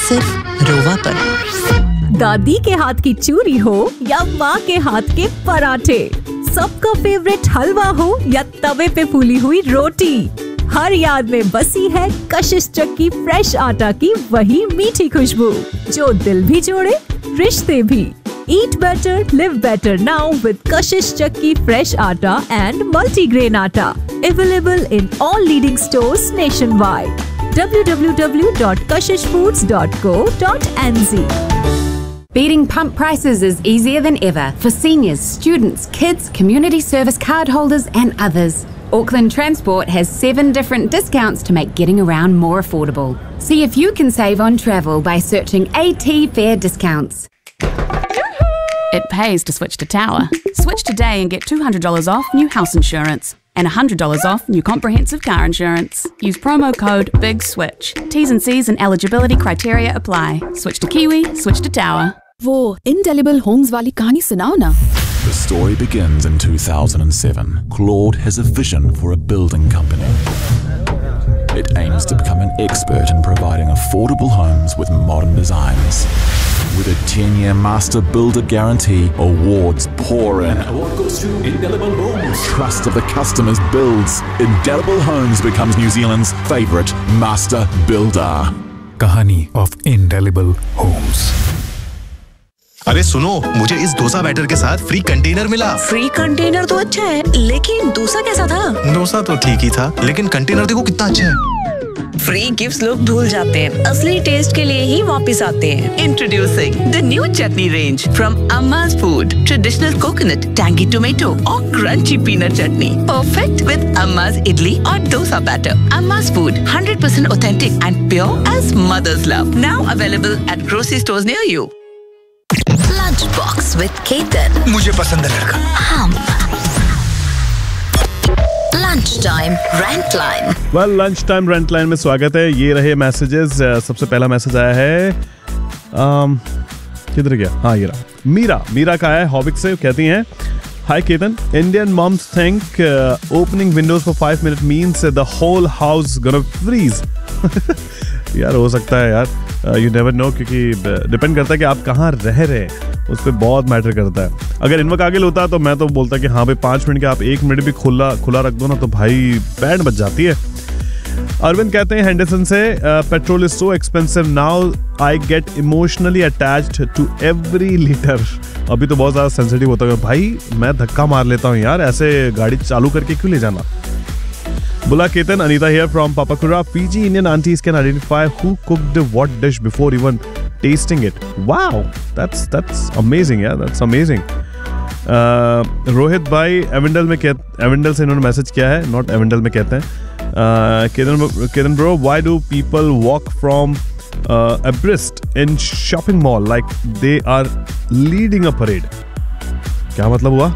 सिर्फ रोवा पर। दादी के हाथ की चूरी हो या माँ के हाथ के पराठे, सबका फेवरेट हलवा हो या तवे पे फूली हुई रोटी, हर याद में बसी है कशिश चक्की फ्रेश आटा की वही मीठी खुशबू जो दिल भी जोड़े रिश्ते भी। Eat better, live better now with Kashish Chakki fresh atta and multigrain atta. Available in all leading stores nationwide. www.kashishfoods.co.nz. Beating pump prices is easier than ever for seniors, students, kids, community service card holders and others. Auckland Transport has 7 different discounts to make getting around more affordable. See if you can save on travel by searching AT Fair Discounts. It pays to switch to Tower. Switch today and get $200 off new house insurance and $100 off new comprehensive car insurance. Use promo code BIGSWITCH. T's and C's and eligibility criteria apply. Switch to Kiwi, switch to Tower. वो Indelible Homes वाली कहानी सुनाओ ना। The story begins in 2007. Claude has a vision for a building company. It aims to become an expert in providing affordable homes with modern designs. With a 10-year master builder guarantee, awards pour in. Award goes to Indelible Homes. Trust of the customers builds. Indelible Homes becomes New Zealand's favourite master builder. कहानी of Indelible Homes. अरे सुनो, मुझे इस dosa batter के साथ free container मिला। Free container तो अच्छा है, लेकिन डोसा कैसा था? डोसा तो ठीक ही था, लेकिन कंटेनर देखो कितना अच्छा है। फ्री गिफ्ट्स लोग भूल जाते हैं, असली टेस्ट के लिए ही वापस आते हैं। Introducing the new chutney range from Amma's Food. Traditional coconut, tangy tomato or crunchy peanut chutney. Perfect with Amma's idli or dosa batter. Amma's Food, 100% authentic and pure as mother's love. Now available at grocery stores near you. Lunchbox with Ketan. मुझे पसंद है लड़का। हम Lunchtime Rant Line. Well, Lunchtime Rant Line में स्वागत है। ये रहे मैसेजेस। सबसे पहला मैसेज आया है किधर गया? हाँ, ये रहा। मीरा का है हॉबिक से। कहती हैं, Hi Ketan, Indian moms think opening windows for 5 minutes means the whole house gonna freeze. यार हो सकता है यार, you never know, क्योंकि डिपेंड करता है कि आप कहाँ रह रहे हैं, उस पर बहुत मैटर करता है। अगर इन्वकागिल होता तो मैं तो बोलता कि हाँ भाई 5 मिनट के आप 1 मिनट भी खुला रख दो ना तो भाई बैंड बच जाती है। अरविंद कहते हैं हेंडरसन से, petrol is so expensive now I get emotionally attached to every litre. अभी तो बहुत ज़्यादा सेंसिटिव होता है भाई, मैं धक्का मार लेता हूँ यार, ऐसे गाड़ी चालू करके क्यों ले जाना। Bula Ketan, Anita here from Papakura. Fiji Indian aunties can identify who cooked what dish before even tasting it. Wow, that's amazing, yeah, that's amazing. Rohit भाई एवेंडल से इन्होंने मैसेज किया है, नॉट एवेंडल में कहते हैं। Ketan bro, why do people walk from abreast in shopping mall like they are leading a parade? क्या मतलब हुआ?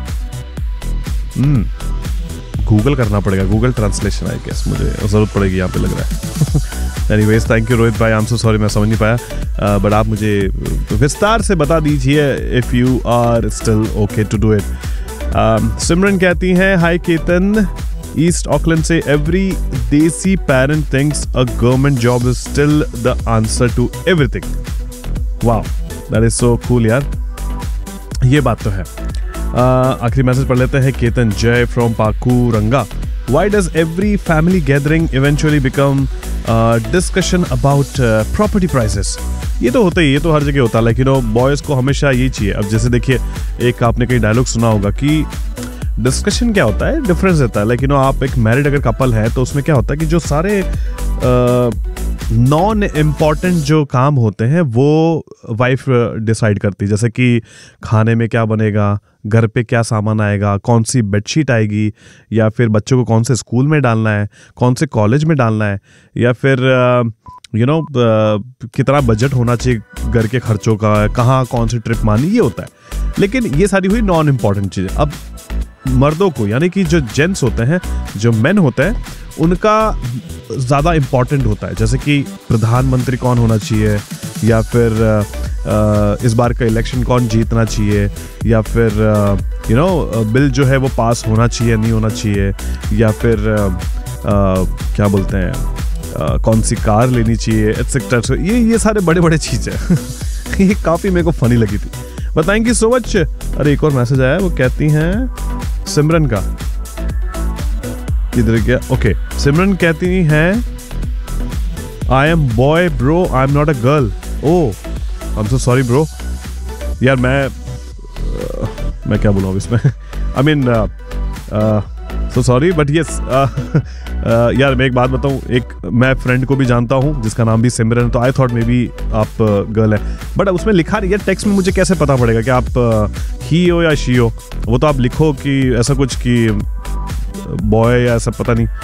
गूगल करना पड़ेगा, गूगल ट्रांसलेशन आई गेस, मुझे ज़रूरत पड़ेगी यहाँ पे लग रहा है। एनीवेज, थैंक यू रोहित भाई, आई एम सो सॉरी मैं समझ नहीं पाया, बट आप मुझे विस्तार से बता दीजिए if you are still okay to do it. सिमरन कहती हैं, हाय केतन, ईस्ट ऑकलैंड से, एवरी देसी parent thinks a government job is still the answer to everything. Wow, that is so cool यार, ये बात तो है। आखिरी मैसेज पढ़ लेते हैं। केतन जय from पाकूरंगा, why does every family gathering eventually become discussion about property prices? ये तो होता ही, ये तो हर जगह होता है, लेकिन बॉयज़ को हमेशा ये चाहिए। अब जैसे देखिए, एक आपने कहीं डायलॉग सुना होगा कि डिस्कशन क्या होता है, डिफरेंस रहता है, लेकिन आप एक मैरिड अगर कपल है तो उसमें क्या होता है कि जो सारे नॉन इम्पॉर्टेंट जो काम होते हैं वो वाइफ डिसाइड करती है, जैसे कि खाने में क्या बनेगा, घर पे क्या सामान आएगा, कौन सी बेडशीट आएगी, या फिर बच्चों को कौन से स्कूल में डालना है, कौन से कॉलेज में डालना है, या फिर कितना बजट होना चाहिए घर के खर्चों का, कहाँ कौन सी ट्रिप मारनी, ये होता है। लेकिन ये सारी हुई नॉन इम्पॉर्टेंट चीज़ें। अब मर्दों को, यानी कि जो जेंट्स होते हैं, जो मेन होते हैं, उनका ज़्यादा इम्पॉर्टेंट होता है, जैसे कि प्रधानमंत्री कौन होना चाहिए, या फिर इस बार का इलेक्शन कौन जीतना चाहिए, या फिर बिल जो है वो पास होना चाहिए नहीं होना चाहिए, या फिर क्या बोलते हैं कौन सी कार लेनी चाहिए एटसेट्रा, ये सारे बड़े बड़े चीज़ है। ये काफ़ी मेरे को फनी लगी थी। But thank you so much. अरे एक और मैसेज आया, वो कहती हैं सिमरन का, किधर गया? ओके, सिमरन कहती हैं I am boy bro, I am not a girl. Oh I am so sorry bro. यार मैं क्या बोलूँ अब इसमें, I mean so sorry but yes. यार मैं एक बात बताऊँ, एक मैं फ्रेंड को भी जानता हूँ जिसका नाम भी सिमरन, तो आई थॉट मे बी आप गर्ल है, बट उसमें लिखा नहीं है टेक्स्ट में, मुझे कैसे पता पड़ेगा कि आप ही हो या शी हो? वो तो आप लिखो कि ऐसा कुछ कि बॉय या ऐसा, पता नहीं।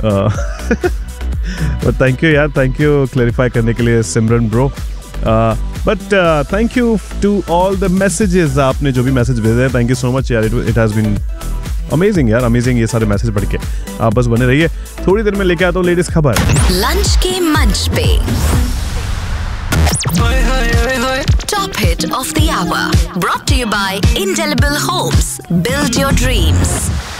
बट थैंक यू यार, थैंक यू क्लैरिफाई करने के लिए सिमरन bro. But thank you to all the messages, आपने जो भी मैसेज भेजे हैं, थैंक यू सो मच यार। इट हैज़ बीन अमेजिंग यार, अमेजिंग ये सारे मैसेज पढ़ के। आप बस बने रहिए, थोड़ी देर में लेके आता हूँ लेटेस्ट खबर लंच के मंच पे। Top hit of the our brought to you bye indelible Holmes, build your dreams.